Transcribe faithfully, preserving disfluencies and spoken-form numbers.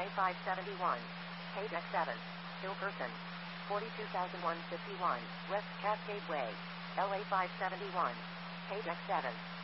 A five seventy-one. Page X seven. Hillperson. forty-two thousand one hundred fifty-one. West Cascade Way. L A five seventy-one. Page X seven.